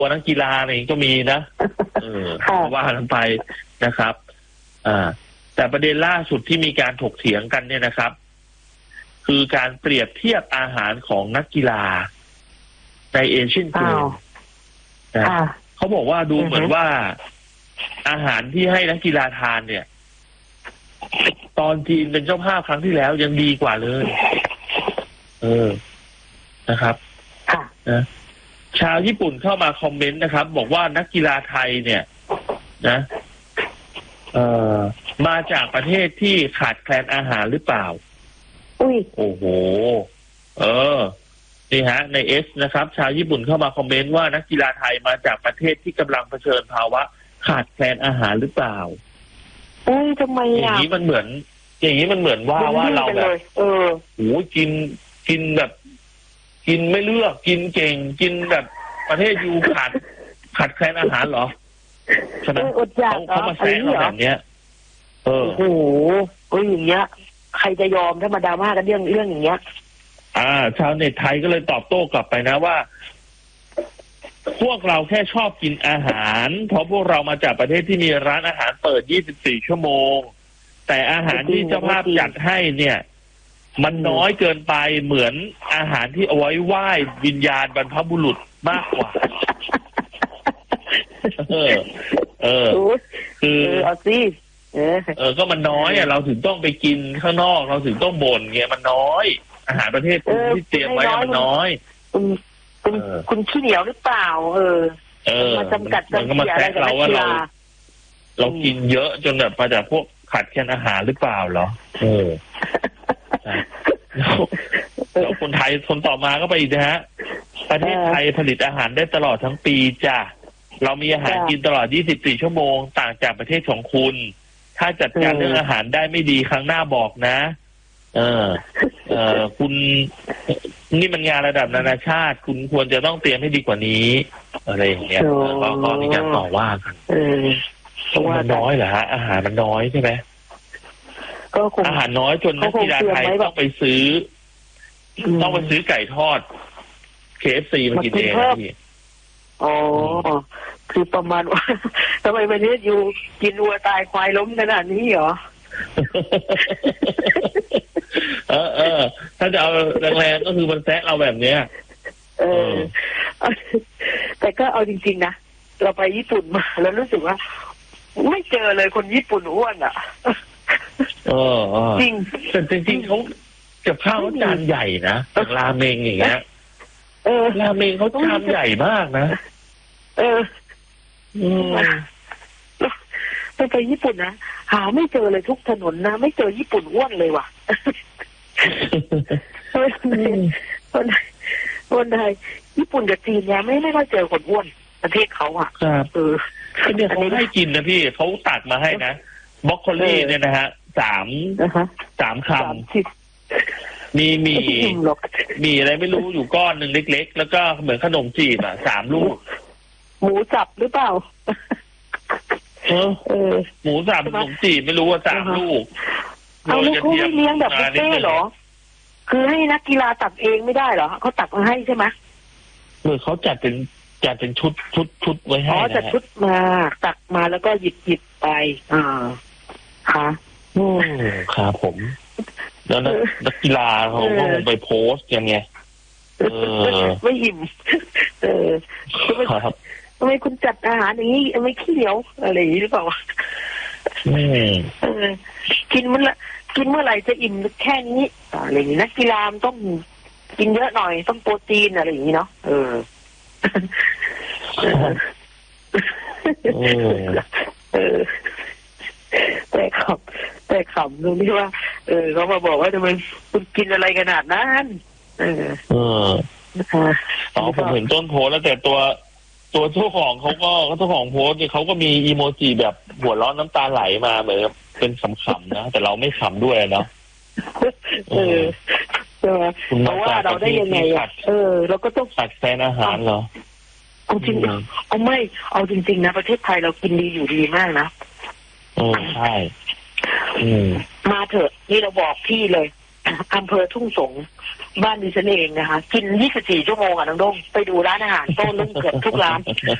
ตัวนักกีฬาอะไรก็มีนะว่ากันไปนะครับแต่ประเด็นล่าสุดที่มีการถกเถียงกันเนี่ยนะครับคือการเปรียบเทียบอาหารของนักกีฬาในเอเชียนเกมนะเขาบอกว่าดูเหมือนว่าอาหารที่ให้นักกีฬาทานเนี่ยตอนจีนเป็นเจ้าภาพครั้งที่แล้วยังดีกว่าเลยนะครับนะชาวญี่ปุ่นเข้ามาคอมเมนต์นะครับบอกว่านักกีฬาไทยเนี่ยนะมาจากประเทศที่ขาดแคลนอาหารหรือเปล่าโอ้โหนี่ฮะในเอสนะครับชาวญี่ปุ่นเข้ามาคอมเมนต์ว่านักกีฬาไทยมาจากประเทศที่กำลังเผชิญภาวะขาดแคลนอาหารหรือเปล่าทำไมอย่างนี้มันเหมือนว่าเราแบบโหกินแบบกินไม่เลือกกินเก่งกินแบบประเทศยูขาดแคลนอาหารเหรอใช่ไหมเขามาแซงเราแบบเนี้ยโอ้โหอย่างเงี้ยใครจะยอมถ้ามาดราม่ากันเรื่องอย่างเงี้ยชาวเน็ตไทยก็เลยตอบโต้กลับไปนะว่าพวกเราแค่ชอบกินอาหารเพราะพวกเรามาจากประเทศที่มีร้านอาหารเปิด24ชั่วโมงแต่อาหารที่เจ้าภาพจัดให้เนี่ยมันน้อยเกินไปเหมือนอาหารที่เอาไว้ไหว้วิญญาณบรรพบุรุษมากกว่าคือเอาสิก็มันน้อยเราถึงต้องไปกินข้างนอกเราถึงต้องบ่นเงี้ยมันน้อยอาหารประเทศที่เตรียมไว้มันน้อยคุณขี้เหนียวหรือเปล่ามาจำกัดมันก็มาแซะเราว่าเรากินเยอะจนแบบมาจากพวกขาดแคลนอาหารหรือเปล่าเหรอแล้วคนไทยคนต่อมาก็ไปอีกนะฮะประเทศไทยผลิตอาหารได้ตลอดทั้งปีจ้ะเรามีอาหารกินตลอด24ชั่วโมงต่างจากประเทศของคุณถ้าจัดการเรื่องอาหารได้ไม่ดีครั้งหน้าบอกนะคุณนี่มันงานระดับนานาชาติคุณควรจะต้องเตรียมให้ดีกว่านี้อะไรอย่างเงี้ยก็มีการต่อว่ากันมันน้อยเหรอฮะอาหารมันน้อยใช่ไหมอาหารน้อยจนนักกีฬาไทยต้องไปซื้อไก่ทอด KFC มากินเองพี่คือประมาณว่าทำไมประเทศอยู่กินวัวตายควายล้มขนาดนี้เหรอถ้าจะเอาแรงๆก็คือมันแซะเราแบบเนี้ยแต่ก็เอาจริงๆนะเราไปญี่ปุ่นมาแล้วรู้สึกว่าไม่เจอเลยคนญี่ปุ่นอ้วนจริงแต่จริงๆเขากับข้าวจานใหญ่นะอย่างราเมงอย่างเงี้ยราเมงเขาชามใหญ่มากนะไปญี่ปุ่นนะหาไม่เจอเลยทุกถนนนะไม่เจอญี่ปุ่นอ้วนเลยว่ะคนไทยญี่ปุ่นกับจีนเนี่ยไม่ค่อยเจอคนอ้วนประเทศเขาครับเนี่ยเขาให้กินนะพี่เขาตักมาให้นะบรอกโคลี่เนี่ยนะฮะ3คำมีอะไรไม่รู้อยู่ก้อนหนึ่งเล็กๆแล้วก็เหมือนขนมจีบ3 ลูกหมูสับหรือเปล่าหมูสับขนมจีบไม่รู้ว่า3 ลูกเอาลูกเขาไม่เลี้ยงแบบบุฟเฟ่เหรอคือให้นักกีฬาตักเองไม่ได้เหรอเขาตักมาให้ใช่ไหมเขาจัดเป็นชุดไว้ให้นะจัดชุดมาตักมาแล้วก็หยิบไปค่ะครับผมแล้วนักกีฬาเขาก็ลงไปโพสต์ยังไงไม่อิ่มทำไมคุณจัดอาหารอย่างนี้ไม่ขี้เหนียวอะไรอย่างนี้หรือเปล่ากินเมื่อไหร่จะอิ่มแค่นี้อะไรอย่างนี้นักกีฬาต้องกินเยอะหน่อยต้องโปรตีนอะไรอย่างนี้เนาะแต่ขำตรงที่ว่าเขามาบอกว่าทำไมคุณกินอะไรขนาดนั้นผมเห็นต้นโพสแล้วแต่ตัวเจ้าของเขาก็เจ้าของโพสเนี่ยเขาก็มีอีโมจิแบบหัวเราะน้ำตาไหลมาเหมือนเป็นขำๆนะแต่เราไม่ขำด้วยเนาะเพราะว่าเราได้ยังไงเราก็ต้องตัดแฟนอาหารเหรอเอาจริงเอาจริงๆนะประเทศไทยเรากินดีอยู่ดีมากนะใช่มาเถอะนี่เราบอกพี่เลยอำเภอทุ่งสงบ้านดิฉันเองนะคะกิน24 ชั่วโมงอ่ะน้องดงไปดูร้านอาหารโต้รุ่งเกือบทุกร้าน